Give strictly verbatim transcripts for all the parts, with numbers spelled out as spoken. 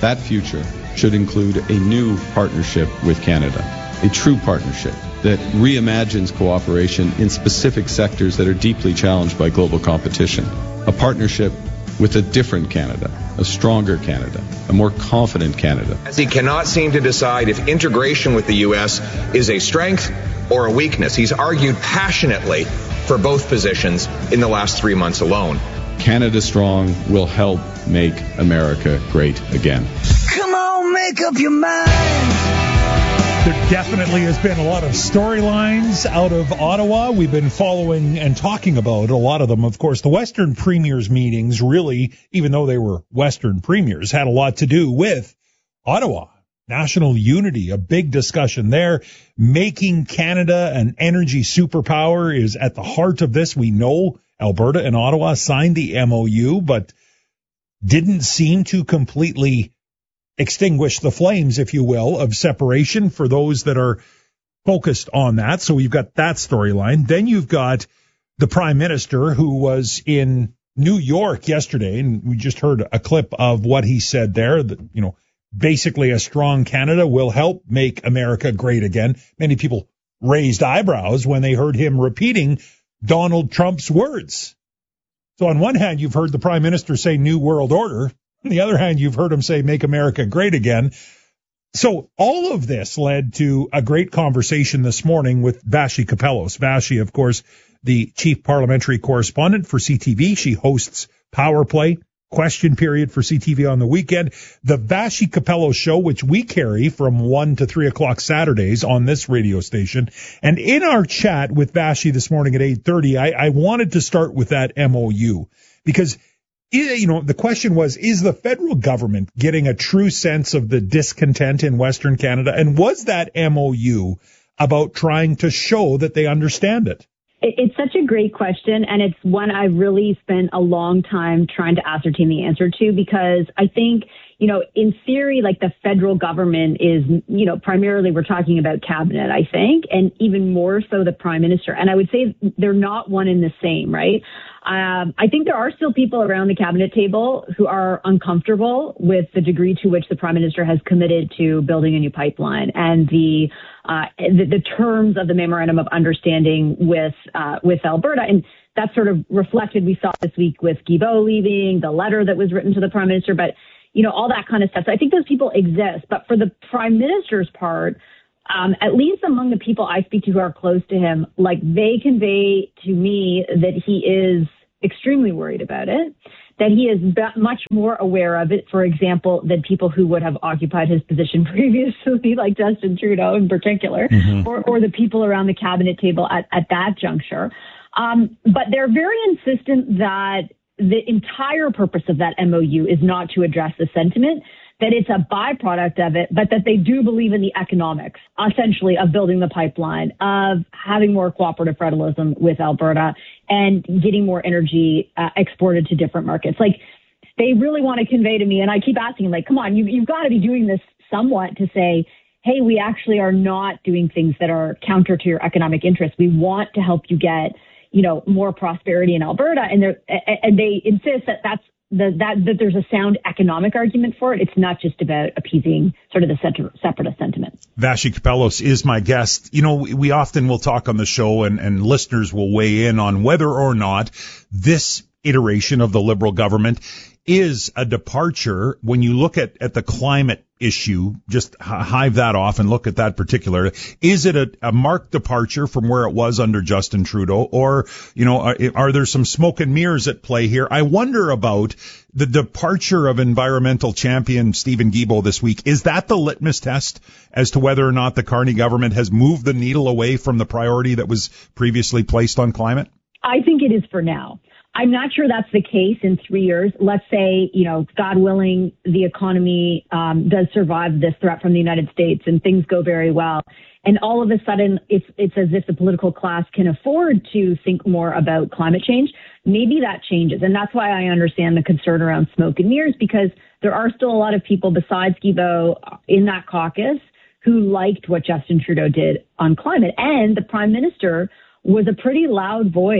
That future should include a new partnership with Canada, a true partnership that reimagines cooperation in specific sectors that are deeply challenged by global competition, a partnership with a different Canada, a stronger Canada, a more confident Canada. As he cannot seem to decide if integration with the U S is a strength or a weakness. He's argued passionately for both positions in the last three months alone. Canada Strong will help make America great again. Come on, make up your mind. There definitely has been a lot of storylines out of Ottawa. We've been following and talking about a lot of them. Of course, the Western Premiers meetings really, even though they were Western Premiers, had a lot to do with Ottawa. National unity, a big discussion there. Making Canada an energy superpower is at the heart of this. We know Alberta and Ottawa signed the M O U, but didn't seem to completely extinguish the flames, if you will, of separation for those that are focused on that. So you've got that storyline. Then you've got the Prime Minister who was in New York yesterday, and we just heard a clip of what he said there, that, you know, basically a strong Canada will help make America great again. Many people raised eyebrows when they heard him repeating Donald Trump's words. So on one hand, you've heard the Prime Minister say New World Order. On the other hand, you've heard him say make America great again. So all of this led to a great conversation this morning with Vassy Kapelos. Vassy, of course, the chief parliamentary correspondent for C T V. She hosts Power Play, Question Period for C T V on the weekend. The Vassy Kapelos Show, which we carry from one to three o'clock Saturdays on this radio station. And in our chat with Vassy this morning at eight thirty, I, I wanted to start with that M O U because, you know, the question was, is the federal government getting a true sense of the discontent in Western Canada? And was that M O U about trying to show that they understand it? It's such a great question, and it's one I've really spent a long time trying to ascertain the answer to, because I think, you know, in theory, like the federal government is, you know, primarily we're talking about cabinet, I think, and even more so the prime minister. And I would say they're not one and the same, right? Um, I think there are still people around the cabinet table who are uncomfortable with the degree to which the prime minister has committed to building a new pipeline and the uh, the, the terms of the memorandum of understanding with uh, with Alberta. And that's sort of reflected. We saw this week with Guilbeault leaving, the letter that was written to the prime minister, but you know, all that kind of stuff. So I think those people exist. But for the prime minister's part, Um, at least among the people I speak to who are close to him, like they convey to me that he is extremely worried about it, that he is much more aware of it, for example, than people who would have occupied his position previously, like Justin Trudeau in particular, mm-hmm. or, or the people around the cabinet table at, at that juncture. Um, but they're very insistent that the entire purpose of that M O U is not to address the sentiment, that it's a byproduct of it, but that they do believe in the economics, essentially, of building the pipeline, of having more cooperative federalism with Alberta, and getting more energy uh, exported to different markets. Like, they really want to convey to me, and I keep asking, like, come on, you, you've got to be doing this somewhat to say, hey, we actually are not doing things that are counter to your economic interests. We want to help you get, you know, more prosperity in Alberta, and they and they insist that that's The, that, that there's a sound economic argument for it. It's not just about appeasing sort of the separatist sentiment. Vassy Kapelos is my guest. You know, we often will talk on the show, and, and listeners will weigh in on whether or not this iteration of the Liberal government is a departure. When you look at, at the climate issue, just hive that off and look at that particular, is it a, a marked departure from where it was under Justin Trudeau? Or, you know, are, are there some smoke and mirrors at play here? I wonder about the departure of environmental champion Steven Guilbeault this week. Is that the litmus test as to whether or not the Carney government has moved the needle away from the priority that was previously placed on climate? I think it is for now. I'm not sure that's the case in three years. Let's say, you know, God willing, the economy um, does survive this threat from the United States and things go very well. And all of a sudden, it's it's as if the political class can afford to think more about climate change. Maybe that changes. And that's why I understand the concern around smoke and mirrors, because there are still a lot of people besides Guilbeault in that caucus who liked what Justin Trudeau did on climate. And the prime minister was a pretty loud voice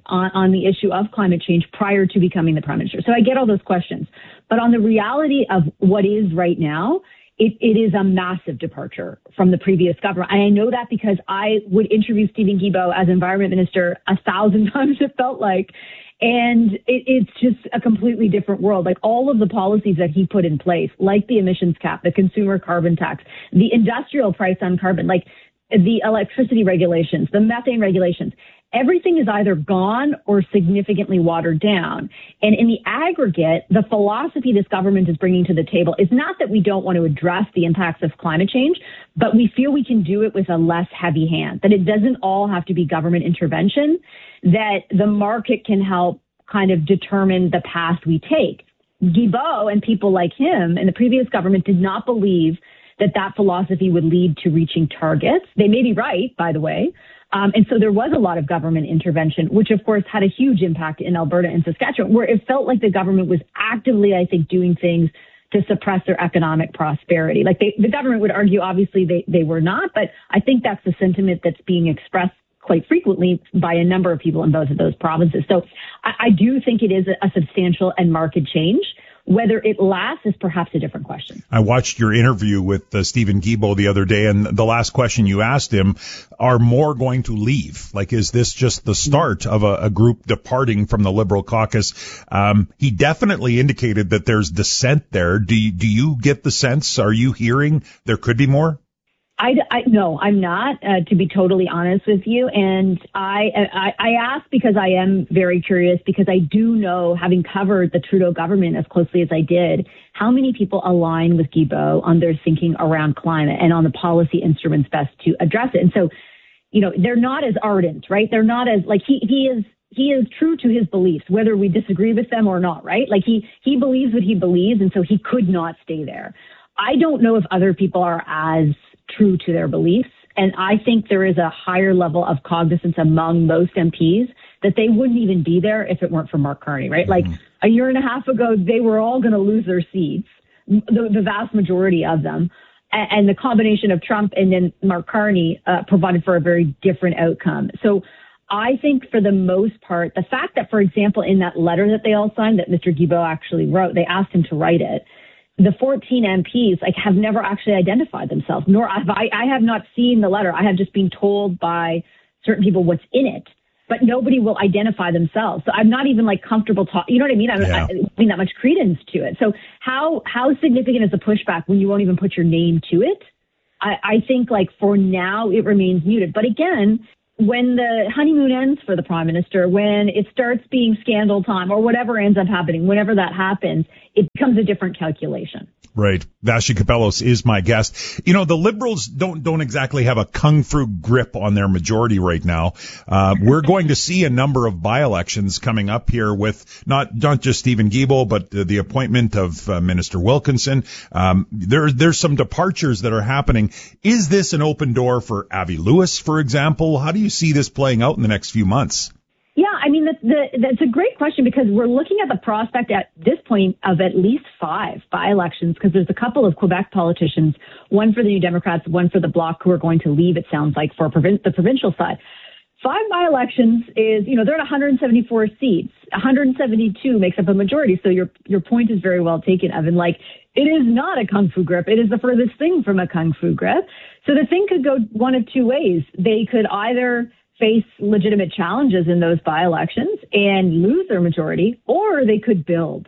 on, on the issue of climate change prior to becoming the prime minister. So I get all those questions. But on the reality of what is right now, it, it is a massive departure from the previous government. And I know that because I would interview Steven Guilbeault as environment minister a thousand times, it felt like. And it, it's just a completely different world. Like all of the policies that he put in place, like the emissions cap, the consumer carbon tax, the industrial price on carbon, like the electricity regulations, the methane regulations, everything is either gone or significantly watered down. And in the aggregate, the philosophy this government is bringing to the table is not that we don't want to address the impacts of climate change, but we feel we can do it with a less heavy hand, that it doesn't all have to be government intervention, that the market can help kind of determine the path we take. Guilbeault and people like him in the previous government did not believe that that philosophy would lead to reaching targets. They may be right, by the way. Um, and so there was a lot of government intervention, which, of course, had a huge impact in Alberta and Saskatchewan, where it felt like the government was actively, I think, doing things to suppress their economic prosperity. Like they, the government would argue, obviously, they, they were not. But I think that's the sentiment that's being expressed quite frequently by a number of people in both of those provinces. So I, I do think it is a, a substantial and marked change. Whether it lasts is perhaps a different question. I watched your interview with uh, Steven Guilbeault the other day, and the last question you asked him, are more going to leave? Like, is this just the start of a, a group departing from the Liberal caucus? Um, he definitely indicated that there's dissent there. Do you, do you get the sense, are you hearing there could be more? I, I, no, I'm not, uh, to be totally honest with you. And I, I, I ask because I am very curious, because I do know, having covered the Trudeau government as closely as I did, how many people align with Guilbeault on their thinking around climate and on the policy instruments best to address it. And so, you know, they're not as ardent, right? They're not as, like, he, he is, he is true to his beliefs, whether we disagree with them or not, right? Like he, he believes what he believes, and so he could not stay there. I don't know if other people are as true to their beliefs. And I think there is a higher level of cognizance among most M Ps that they wouldn't even be there if it weren't for Mark Carney, right? Mm-hmm. Like a year and a half ago, they were all going to lose their seats, the, the vast majority of them. And, and the combination of Trump and then Mark Carney uh, provided for a very different outcome. So I think for the most part, the fact that, for example, in that letter that they all signed that Mister Guilbeault actually wrote, they asked him to write it. The fourteen M Ps like have never actually identified themselves, nor have I, I have not seen the letter. I have just been told by certain people what's in it, but nobody will identify themselves. So I'm not even like comfortable talking. You know what I mean? I'm yeah. not putting that much credence to it. So how, how significant is the pushback when you won't even put your name to it? I, I think like for now it remains muted, but again, when the honeymoon ends for the prime minister, when it starts being scandal time or whatever ends up happening, whenever that happens, it becomes a different calculation. Right. Vassy Kapelos is my guest. You know, the Liberals don't don't exactly have a kung fu grip on their majority right now. Uh, we're going to see a number of by-elections coming up here with not not just Steven Guilbeault, but the, the appointment of uh, Minister Wilkinson. Um, there, there's some departures that are happening. Is this an open door for Avi Lewis, for example? How do you see this playing out in the next few months? Yeah, I mean, that's, the, that's a great question, because we're looking at the prospect at this point of at least five by-elections, because there's a couple of Quebec politicians, one for the New Democrats, one for the Bloc, who are going to leave, it sounds like, for provin- the provincial side. Five by-elections is, you know, they're at one hundred seventy-four seats. one hundred seventy-two makes up a majority. So your your point is very well taken, Evan. Like, it is not a kung fu grip. It is the furthest thing from a kung fu grip. So the thing could go one of two ways. They could either face legitimate challenges in those by-elections and lose their majority, or they could build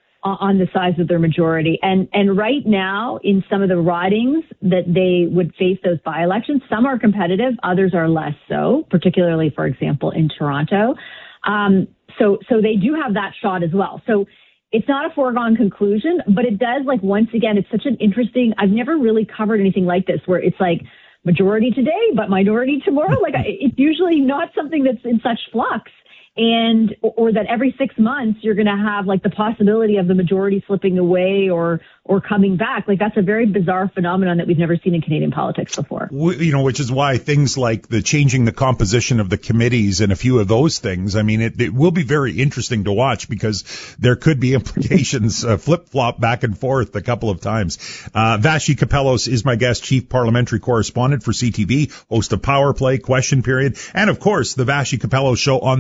on the size of their majority. And and right now, in some of the ridings that they would face those by-elections, some are competitive, others are less so, particularly, for example, in Toronto. Um, so so they do have that shot as well. So it's not a foregone conclusion, but it does, like, once again, it's such an interesting, I've never really covered anything like this, where it's like, majority today, but minority tomorrow. Like, it's usually not something that's in such flux. And, or that every six months you're going to have like the possibility of the majority slipping away or, or coming back. Like, that's a very bizarre phenomenon that we've never seen in Canadian politics before. You know, which is why things like the changing the composition of the committees and a few of those things, I mean, it, it will be very interesting to watch, because there could be implications, uh, flip-flop back and forth a couple of times. Uh, Vassy Kapelos is my guest, chief parliamentary correspondent for C T V, host of Power Play, Question Period, and of course, the Vassy Kapelos Show on this radio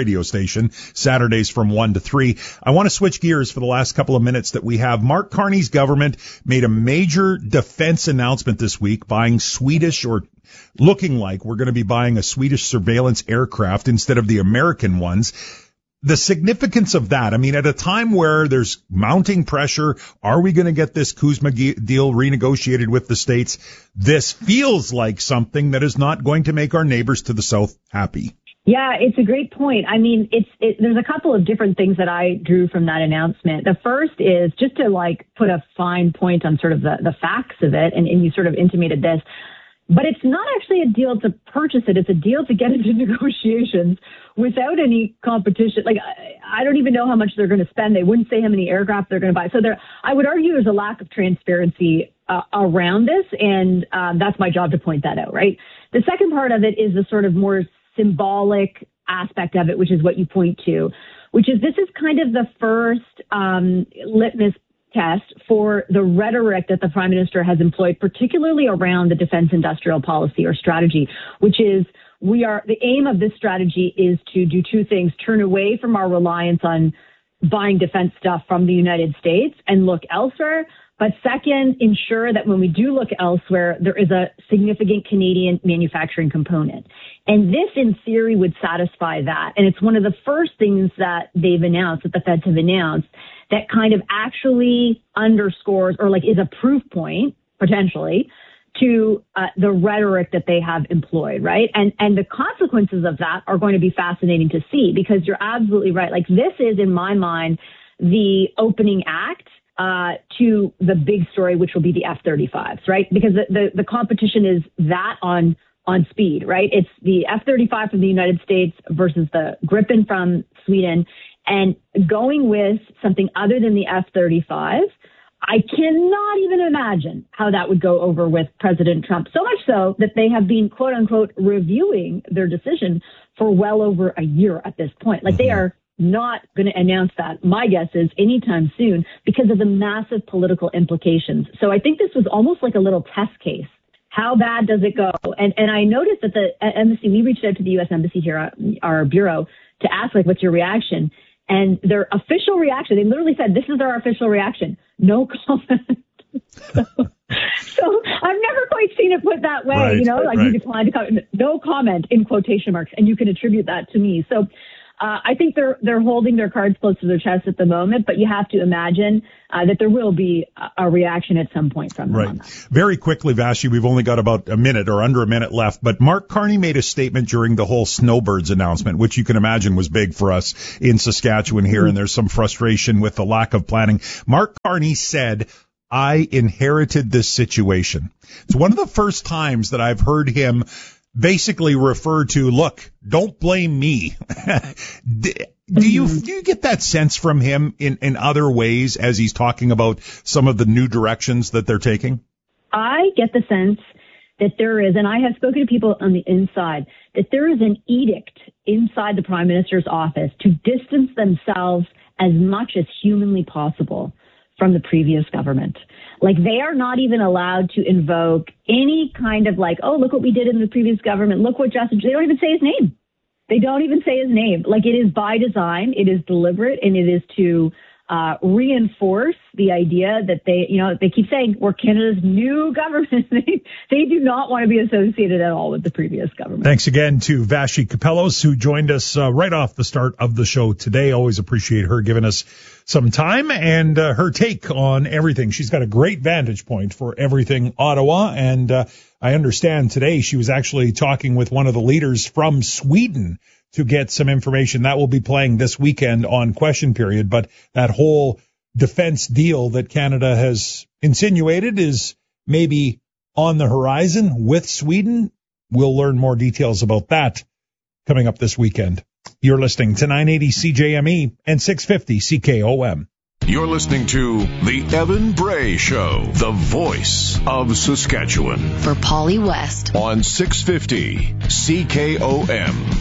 radio station, Saturdays from one to three. I want to switch gears for the last couple of minutes that we have. Mark Carney's government made a major defense announcement this week, buying Swedish or looking like we're going to be buying a Swedish surveillance aircraft instead of the American ones. The significance of that, I mean, at a time where there's mounting pressure, are we going to get this Kuzma deal renegotiated with the states? This feels like something that is not going to make our neighbors to the south happy. Yeah, it's a great point. I mean, it's it, there's a couple of different things that I drew from that announcement. The first is just to like put a fine point on sort of the, the facts of it, and, and you sort of intimated this. But it's not actually a deal to purchase it. It's a deal to get into negotiations without any competition. Like, I, I don't even know how much they're going to spend. They wouldn't say how many aircraft they're going to buy. So there, I would argue there's a lack of transparency uh, around this, and um, that's my job to point that out, right? The second part of it is the sort of more symbolic aspect of it, which is what you point to, which is this is kind of the first um, litmus test for the rhetoric that the Prime Minister has employed, particularly around the defense industrial policy or strategy, which is we are the aim of this strategy is to do two things: turn away from our reliance on buying defense stuff from the United States and look elsewhere. But second, ensure that when we do look elsewhere, there is a significant Canadian manufacturing component. And this, in theory, would satisfy that. And it's one of the first things that they've announced, that the feds have announced, that kind of actually underscores or like is a proof point, potentially, to uh, the rhetoric that they have employed, right? And and the consequences of that are going to be fascinating to see, because you're absolutely right. Like, this is, in my mind, the opening act uh, to the big story, which will be the F thirty-fives, right? Because the, the, the competition is that on on speed, right? It's the F thirty-five from the United States versus the Gripen from Sweden. And going with something other than the F thirty-five, I cannot even imagine how that would go over with President Trump. So much so that they have been, quote unquote, reviewing their decision for well over a year at this point. Like, they are not going to announce that, my guess is, anytime soon, because of the massive political implications. So I think this was almost like a little test case. How bad does it go? And and I noticed that the embassy, we reached out to the U S Embassy here, our bureau, to ask, like, what's your reaction? And their official reaction, they literally said, this is our official reaction. No comment. so, so I've never quite seen it put that way, right, you know, like, right. You declined to comment, no comment in quotation marks, and you can attribute that to me. So uh, I think they're they're holding their cards close to their chest at the moment, but you have to imagine uh, that there will be a, a reaction at some point from them. Right. On that. Very quickly, Vassy, we've only got about a minute or under a minute left, but Mark Carney made a statement during the whole snowbirds announcement, which you can imagine was big for us in Saskatchewan here, mm-hmm. and there's some frustration with the lack of planning. Mark Carney said, I inherited this situation. It's one of the first times that I've heard him basically refer to, look, don't blame me. do, do you do you get that sense from him in, in other ways as he's talking about some of the new directions that they're taking? I get the sense that there is, and I have spoken to people on the inside, that there is an edict inside the Prime Minister's office to distance themselves as much as humanly possible from the previous government. Like, they are not even allowed to invoke any kind of like, oh, look what we did in the previous government. Look what Justin, they don't even say his name. They don't even say his name. Like, it is by design. It is deliberate, and it is to uh, reinforce the idea that they, you know, they keep saying we're Canada's new government. they, they do not want to be associated at all with the previous government. Thanks again to Vassy Kapelos, who joined us uh, right off the start of the show today. Always appreciate her giving us some time and uh, her take on everything. She's got a great vantage point for everything Ottawa. And uh, I understand today she was actually talking with one of the leaders from Sweden to get some information. That will be playing this weekend on Question Period. But that whole defense deal that Canada has insinuated is maybe on the horizon with Sweden. We'll learn more details about that coming up this weekend. You're listening to nine eighty C J M E and six fifty C K O M. You're listening to The Evan Bray Show, the voice of Saskatchewan. For Polly West. On six fifty C K O M.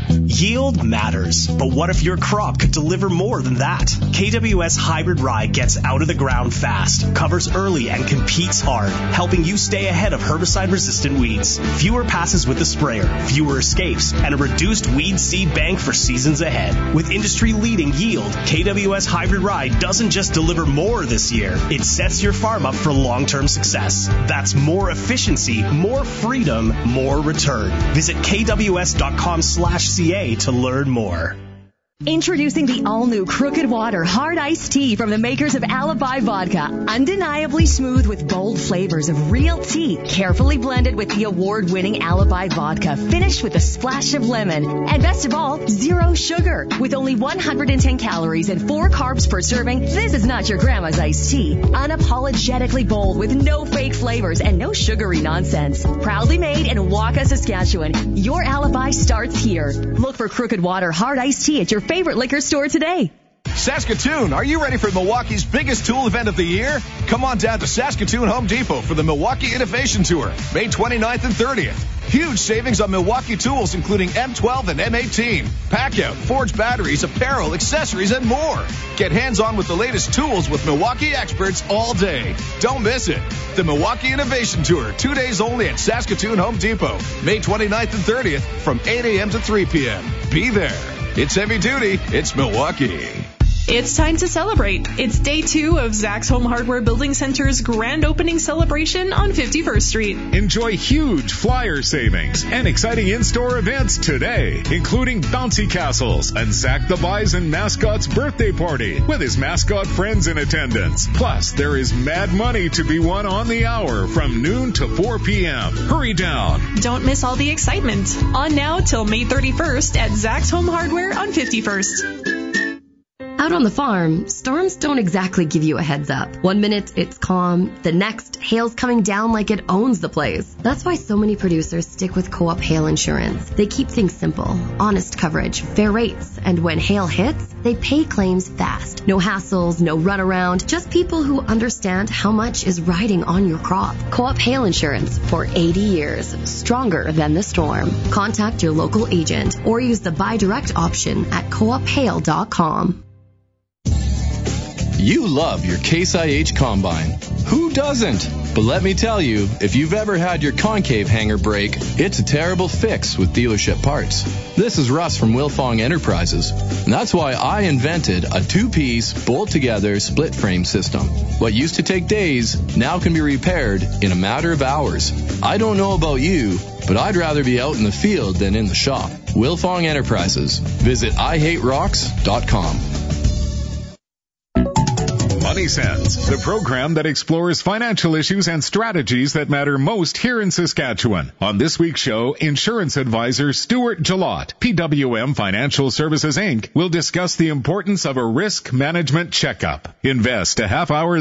Yield matters, but what if your crop could deliver more than that? K W S Hybrid Rye gets out of the ground fast, covers early, and competes hard, helping you stay ahead of herbicide-resistant weeds. Fewer passes with the sprayer, fewer escapes, and a reduced weed seed bank for seasons ahead. With industry-leading yield, K W S Hybrid Rye doesn't just deliver more this year, it sets your farm up for long-term success. That's more efficiency, more freedom, more return. Visit K W S dot com slash C A to learn more. Introducing the all-new Crooked Water Hard Iced Tea from the makers of Alibi Vodka. Undeniably smooth with bold flavors of real tea, carefully blended with the award-winning Alibi Vodka, finished with a splash of lemon. And best of all, zero sugar. With only one hundred ten calories and four carbs per serving, this is not your grandma's iced tea. Unapologetically bold with no fake flavors and no sugary nonsense. Proudly made in Waka, Saskatchewan. Your alibi starts here. Look for Crooked Water Hard Iced Tea at your favorite liquor store today. Saskatoon, are you ready for Milwaukee's biggest tool event of the year? Come on down to Saskatoon Home Depot for the Milwaukee Innovation Tour, May twenty-ninth and thirtieth. Huge savings on Milwaukee tools, including M twelve and M eighteen, Packout, Forge batteries, apparel, accessories, and more. Get hands-on with the latest tools with Milwaukee experts all day. Don't miss it. The Milwaukee Innovation Tour, two days only at Saskatoon Home Depot, May twenty-ninth and thirtieth from eight a.m. to three p.m. Be there. It's heavy duty. It's Milwaukee. It's time to celebrate. It's day two of Zach's Home Hardware Building Center's grand opening celebration on fifty-first Street. Enjoy huge flyer savings and exciting in-store events today, including bouncy castles and Zach the Bison mascot's birthday party with his mascot friends in attendance. Plus, there is mad money to be won on the hour from noon to four p.m. Hurry down. Don't miss all the excitement. On now till May thirty-first at Zach's Home Hardware on fifty-first. Out on the farm, storms don't exactly give you a heads up. One minute it's calm, the next hail's coming down like it owns the place. That's why so many producers stick with Co-op Hail Insurance. They keep things simple, honest coverage, fair rates, and when hail hits, they pay claims fast. No hassles, no runaround, just people who understand how much is riding on your crop. Co-op Hail Insurance for eighty years, stronger than the storm. Contact your local agent or use the buy direct option at co op hail dot com. You love your Case I H Combine. Who doesn't? But let me tell you, if you've ever had your concave hanger break, it's a terrible fix with dealership parts. This is Russ from Wilfong Enterprises, and that's why I invented a two-piece, bolt-together, split-frame system. What used to take days now can be repaired in a matter of hours. I don't know about you, but I'd rather be out in the field than in the shop. Wilfong Enterprises. Visit i hate rocks dot com. Money Sense, the program that explores financial issues and strategies that matter most here in Saskatchewan. On this week's show, insurance advisor Stuart Jalot, P W M Financial Services Incorporated, will discuss the importance of a risk management checkup. Invest a half hour